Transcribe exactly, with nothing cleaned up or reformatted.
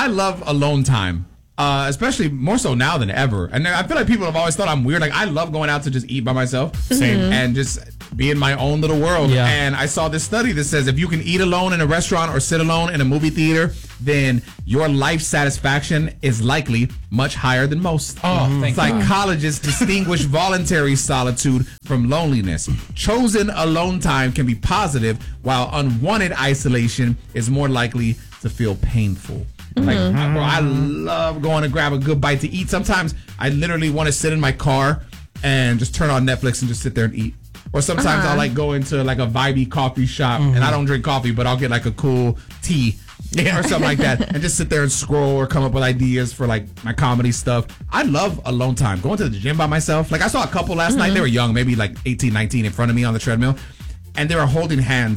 I love alone time. Uh, especially more so now than ever. And I feel like people have always thought I'm weird. Like, I love going out to just eat by myself. Same. Mm-hmm. And just be in my own little world. Yeah. And I saw this study that says if you can eat alone in a restaurant or sit alone in a movie theater, then your life satisfaction is likely much higher than most. Oh, mm-hmm. thank Psychologists distinguish voluntary solitude from loneliness. Chosen alone time can be positive, while unwanted isolation is more likely to feel painful. Mm-hmm. Like, I, bro, I love going to grab a good bite to eat. Sometimes I literally want to sit in my car and just turn on Netflix and just sit there and eat. Or sometimes uh-huh. I'll like go into like a vibey coffee shop, mm-hmm. and I don't drink coffee, but I'll get like a cool tea yeah. or something like that, and just sit there and scroll or come up with ideas for like my comedy stuff. I love alone time. Going to the gym by myself. Like, I saw a couple last mm-hmm. night. They were young, maybe like eighteen, nineteen, in front of me on the treadmill, and they were holding hands